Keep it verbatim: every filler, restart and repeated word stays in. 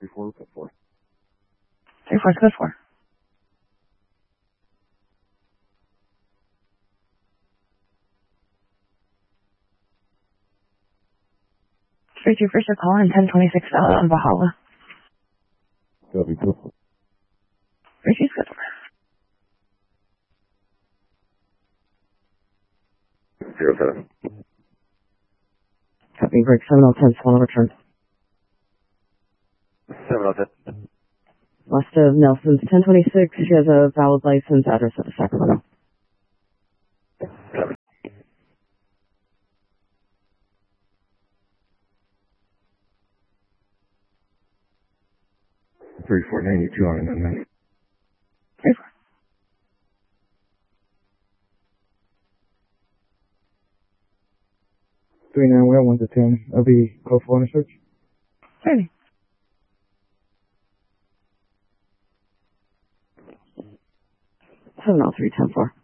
three four, good four. three four is good for. three two first, you're calling ten twenty-six South on Valhalla. Copy, good four. three two is good for. Zero seven. Copy, break seven oh ten, small return. Seven oh ten. West of Nelson's ten twenty-six, she has a valid license, address of Sacramento. Copy. Three four ninety two on an nine. three four. Three nine well, one to ten. I'll be code four in the search. thirty. seven oh three, ten four.